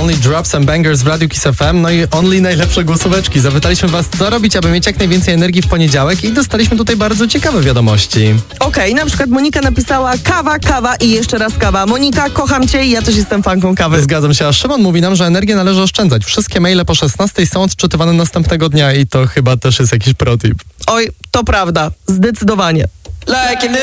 Only Drops and Bangers w Radiu Kiss FM. No i Only najlepsze głosóweczki. Zapytaliśmy was, co robić, aby mieć jak najwięcej energii w poniedziałek i dostaliśmy tutaj bardzo ciekawe wiadomości. Okej, na przykład Monika napisała kawa i jeszcze raz kawa. Monika, kocham cię i ja też jestem fanką kawy. Zgadzam się, a Szymon mówi nam, że energię należy oszczędzać. Wszystkie maile po 16 są odczytywane następnego dnia i to chyba też jest jakiś protip. Oj, to prawda, zdecydowanie.